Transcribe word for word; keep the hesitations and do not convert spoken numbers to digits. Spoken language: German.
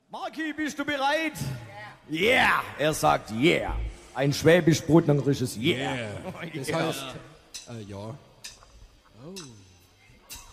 Marki, bist du bereit? Yeah. Yeah. Er sagt yeah. Ein schwäbisch-brotnangerisches yeah. Yeah. Das heißt, äh, ja. Oh.